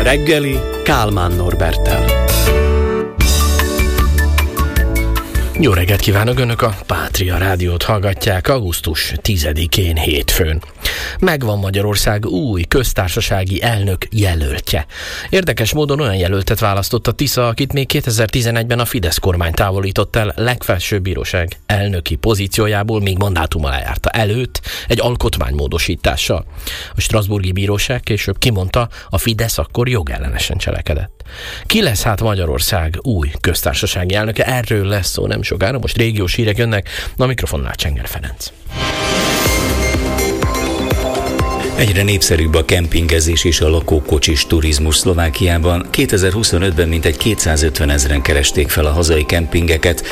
reggeli Kálmán Norberttel. Jó reggelt kívánok, Önök a Pátria Rádiót hallgatják augusztus 10-én hétfőn. Megvan Magyarország új köztársasági elnök jelöltje. Érdekes módon olyan jelöltet választott a Tisza, akit még 2011-ben a Fidesz kormány távolított el legfelsőbb bíróság elnöki pozíciójából, még mandátuma lejárta előtt egy alkotmánymódosítással. A strasbourgi bíróság később kimondta, a Fidesz akkor jogellenesen cselekedett. Ki lesz hát Magyarország új köztársasági elnöke? Erről lesz szó nem sokára, most régiós hírek jönnek, a mikrofonnál Csenger Ferenc. Egyre népszerűbb a kempingezés és a lakókocsis turizmus Szlovákiában. 2025-ben mintegy 250 000-en keresték fel a hazai kempingeket,